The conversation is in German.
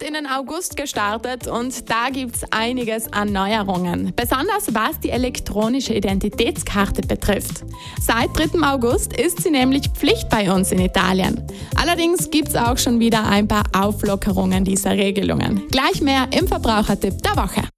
in den August gestartet und da gibt's einiges an Neuerungen. Besonders was die elektronische Identitätskarte betrifft. Seit 3. August ist sie nämlich Pflicht bei uns in Italien. Allerdings gibt's auch schon wieder ein paar Auflockerungen dieser Regelungen. Gleich mehr im Verbrauchertipp der Woche.